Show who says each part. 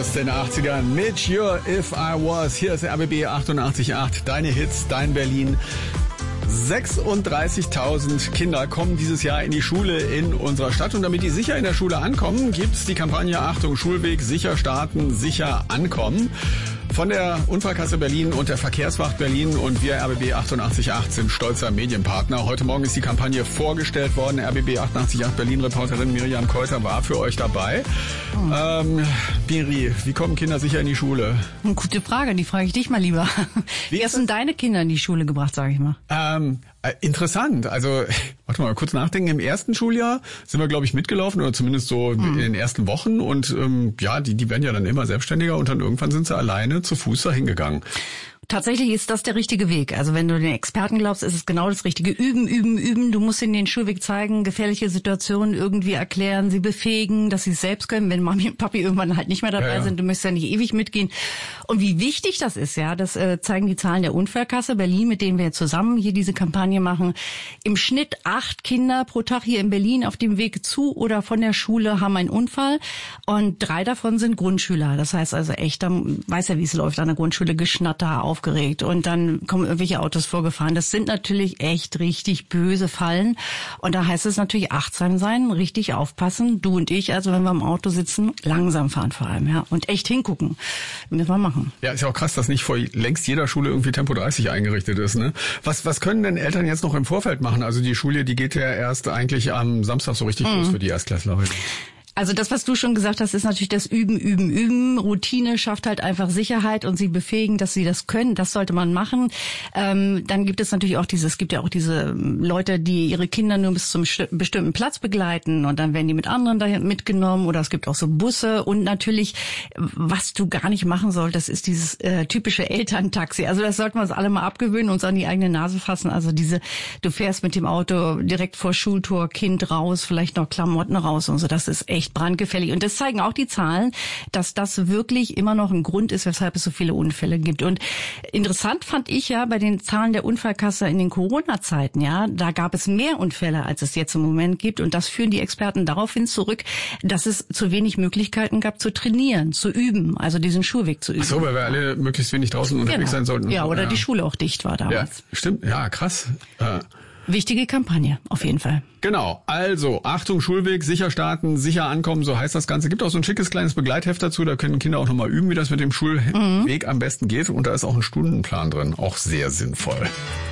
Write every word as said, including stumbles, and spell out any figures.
Speaker 1: aus den achtzigern mit Sure If I Was. Hier ist R B B achtundachtzig Komma acht, deine Hits, dein Berlin. sechsunddreißigtausend Kinder kommen dieses Jahr in die Schule in unserer Stadt. Und damit die sicher in der Schule ankommen, gibt's die Kampagne Achtung Schulweg, sicher starten, sicher ankommen. Von der Unfallkasse Berlin und der Verkehrswacht Berlin und wir R B B achtundachtzig Komma acht sind stolzer Medienpartner. Heute Morgen ist die Kampagne vorgestellt worden. R B B achtundachtzig Komma acht Berlin-Reporterin Miriam Keuter war für euch dabei. Oh. Ähm, Miri, wie kommen Kinder sicher in die Schule?
Speaker 2: Eine gute Frage, die frage ich dich mal lieber. Wie, wie hast du deine Kinder in die Schule gebracht, sage ich mal?
Speaker 1: Ähm, äh, interessant. Also, warte mal, kurz nachdenken. Im ersten Schuljahr sind wir, glaube ich, mitgelaufen oder zumindest so hm. in den ersten Wochen. Und ähm, ja, die, die werden ja dann immer selbstständiger und dann irgendwann sind sie alleine zu Fuß dahin gegangen.
Speaker 2: Tatsächlich ist das der richtige Weg. Also wenn du den Experten glaubst, ist es genau das Richtige. Üben, üben, üben. Du musst ihnen den Schulweg zeigen, gefährliche Situationen irgendwie erklären, sie befähigen, dass sie es selbst können. Wenn Mami und Papi irgendwann halt nicht mehr dabei ja, ja. sind, du müsst ja nicht ewig mitgehen. Und wie wichtig das ist, ja, das äh, zeigen die Zahlen der Unfallkasse Berlin, mit denen wir zusammen hier diese Kampagne machen. Im Schnitt acht Kinder pro Tag hier in Berlin auf dem Weg zu oder von der Schule haben einen Unfall. Und drei davon sind Grundschüler. Das heißt also echt, dann weiß ja, wie es läuft an der Grundschule, geschnatter, aufgeregt und dann kommen irgendwelche Autos vorgefahren. Das sind natürlich echt richtig böse Fallen und da heißt es natürlich achtsam sein, richtig aufpassen. Du und ich, also wenn wir im Auto sitzen, langsam fahren vor allem, ja, und echt hingucken. Müssen wir machen.
Speaker 1: Ja, ist ja auch krass, dass nicht vor längst jeder Schule irgendwie Tempo dreißig eingerichtet ist, ne? Was was können denn Eltern jetzt noch im Vorfeld machen? Also die Schule, die geht ja erst eigentlich am Samstag so richtig mhm. los für die Erstklässler heute.
Speaker 2: Also das, was du schon gesagt hast, ist natürlich das Üben, Üben, Üben. Routine schafft halt einfach Sicherheit und sie befähigen, dass sie das können. Das sollte man machen. Ähm, dann gibt es natürlich auch diese, es gibt ja auch diese Leute, die ihre Kinder nur bis zum bestimmten Platz begleiten und dann werden die mit anderen dahin mitgenommen oder es gibt auch so Busse und natürlich, was du gar nicht machen solltest, ist dieses äh, typische Elterntaxi. Also das sollten wir uns alle mal abgewöhnen, uns an die eigene Nase fassen. Also diese, du fährst mit dem Auto direkt vor Schultor, Kind raus, vielleicht noch Klamotten raus und so. Das ist echt brandgefährlich. Und das zeigen auch die Zahlen, dass das wirklich immer noch ein Grund ist, weshalb es so viele Unfälle gibt. Und interessant fand ich ja bei den Zahlen der Unfallkasse in den Corona-Zeiten, ja, da gab es mehr Unfälle, als es jetzt im Moment gibt. Und das führen die Experten daraufhin zurück, dass es zu wenig Möglichkeiten gab, zu trainieren, zu üben, also diesen Schulweg zu üben.
Speaker 1: Ach so, weil wir alle möglichst wenig draußen unterwegs
Speaker 2: genau.
Speaker 1: sein sollten.
Speaker 2: Ja, oder
Speaker 1: ja.
Speaker 2: die Schule auch dicht war damals.
Speaker 1: Ja, stimmt. Ja, krass. Ja.
Speaker 2: Wichtige Kampagne, auf jeden Fall.
Speaker 1: Genau, also Achtung Schulweg, sicher starten, sicher ankommen, so heißt das Ganze. Gibt auch so ein schickes kleines Begleitheft dazu, da können Kinder auch nochmal üben, wie das mit dem Schulweg mhm. am besten geht. Und da ist auch ein Stundenplan drin, auch sehr sinnvoll.